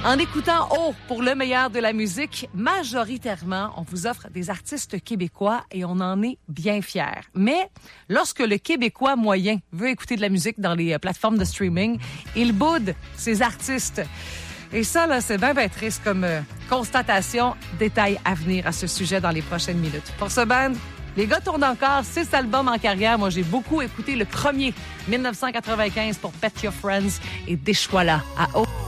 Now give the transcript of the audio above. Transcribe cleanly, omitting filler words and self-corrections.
En écoutant Oh pour le meilleur de la musique, majoritairement, on vous offre des artistes québécois et on en est bien fiers. Mais lorsque le Québécois moyen veut écouter de la musique dans les plateformes de streaming, il boude ses artistes. Et ça, là, c'est bien triste comme constatation. Détail à venir à ce sujet dans les prochaines minutes. Pour ce band, les gars tournent encore 6 albums en carrière. Moi, j'ai beaucoup écouté le premier, 1995, pour Pet Your Friends et Déchois-la à Oh.